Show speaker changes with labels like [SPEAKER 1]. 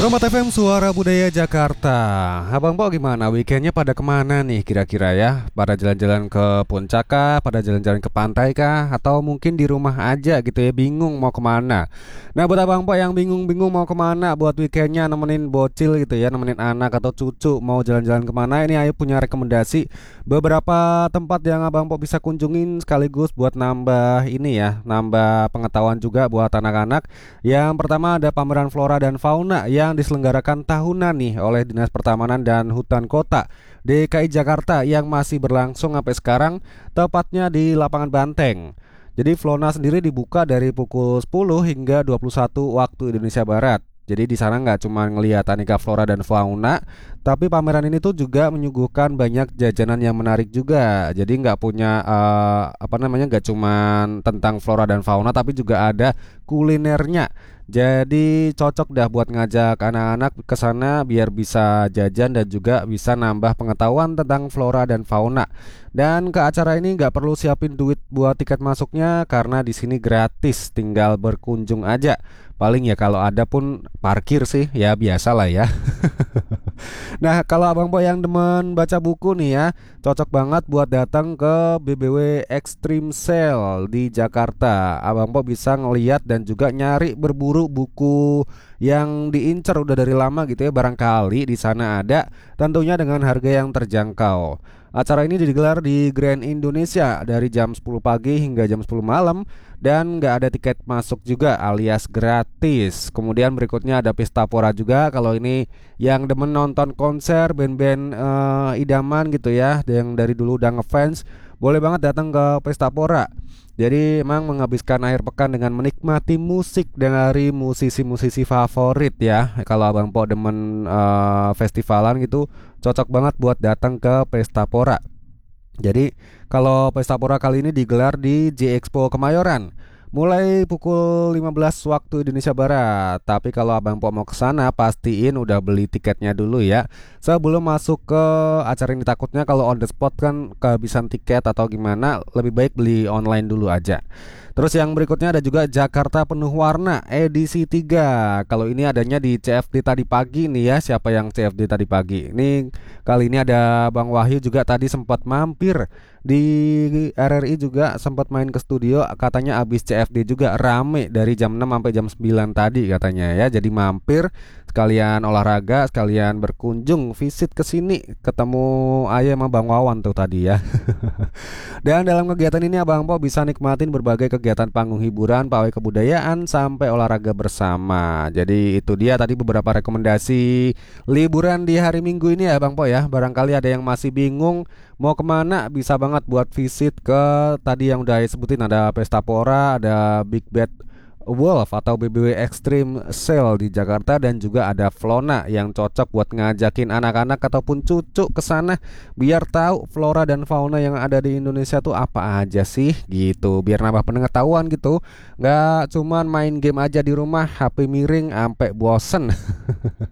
[SPEAKER 1] Romat FM Suara Budaya Jakarta. Abang Po gimana? Weekendnya pada kemana nih kira-kira ya? Pada jalan-jalan ke puncak kah? Pada jalan-jalan ke pantai kah? Atau mungkin di rumah aja gitu ya, bingung mau kemana? Nah buat Abang Po yang bingung-bingung mau kemana buat weekendnya, nemenin bocil gitu ya, nemenin anak atau cucu mau jalan-jalan kemana, ini ayo punya rekomendasi beberapa tempat yang Abang Po bisa kunjungin sekaligus buat nambah ini ya, nambah pengetahuan juga buat anak-anak. Yang pertama ada pameran flora dan fauna yang diselenggarakan tahunan nih oleh Dinas Pertamanan dan Hutan Kota DKI Jakarta yang masih berlangsung sampai sekarang, tepatnya di lapangan Banteng. Jadi Flona sendiri dibuka dari pukul 10 hingga 21 waktu Indonesia Barat. Jadi di sana nggak cuma ngelihat aneka flora dan fauna, tapi pameran ini tuh juga menyuguhkan banyak jajanan yang menarik juga. Jadi nggak punya nggak cuma tentang flora dan fauna, tapi juga ada kulinernya. Jadi cocok dah buat ngajak anak-anak ke sana biar bisa jajan dan juga bisa nambah pengetahuan tentang flora dan fauna. Dan ke acara ini nggak perlu siapin duit buat tiket masuknya karena di sini gratis, tinggal berkunjung aja. Paling ya kalau ada pun parkir sih ya biasa lah ya. Nah kalau Abang Po yang demen baca buku nih ya, cocok banget buat datang ke BBW Extreme Sale di Jakarta. Abang Po bisa ngeliat dan juga nyari berburu buku yang diincar udah dari lama gitu ya. Barangkali di sana ada, tentunya dengan harga yang terjangkau. Acara ini digelar di Grand Indonesia dari jam 10 pagi hingga jam 10 malam dan nggak ada tiket masuk juga alias gratis. Kemudian berikutnya ada Pesta Pora juga. Kalau ini yang demen nonton konser band-band idaman gitu ya, yang dari dulu udah ngefans, boleh banget datang ke Pesta Pora. Jadi emang menghabiskan akhir pekan dengan menikmati musik dari musisi-musisi favorit ya. Kalau Abang Po demen festivalan gitu, cocok banget buat datang ke Pesta Pora. Jadi kalau Pesta Pora kali ini digelar di J Expo Kemayoran mulai pukul 15 waktu Indonesia Barat. Tapi kalau Abang Po mau ke sana pastiin udah beli tiketnya dulu ya sebelum masuk ke acara ini. Takutnya kalau on the spot kan kehabisan tiket atau gimana, lebih baik beli online dulu aja. Terus yang berikutnya ada juga Jakarta Penuh Warna edisi 3. Kalau ini adanya di CFD tadi pagi nih ya. Siapa yang CFD tadi pagi? Ini kali ini ada Bang Wahyu juga tadi sempat mampir di RRI, juga sempat main ke studio. Katanya abis CFD juga rame dari jam 6 sampai jam 9 tadi katanya ya. Jadi mampir sekalian olahraga, sekalian berkunjung visit ke sini, ketemu Ayah sama Bang Wawan tuh tadi ya. Dan dalam kegiatan ini Abang Po bisa nikmatin berbagai kegiatan panggung hiburan, pawai kebudayaan, sampai olahraga bersama. Jadi itu dia tadi beberapa rekomendasi liburan di hari Minggu ini ya Bang Po ya. Barangkali ada yang masih bingung mau kemana, bisa banget buat visit ke tadi yang udah disebutin. Ada Pesta Pora, ada Big Bad Wolf atau BBW Extreme Sale di Jakarta, dan juga ada Flona yang cocok buat ngajakin anak-anak ataupun cucu ke sana biar tahu flora dan fauna yang ada di Indonesia tuh apa aja sih gitu, biar nambah pengetahuan gitu. Nggak cuman main game aja di rumah, HP miring sampai bosen.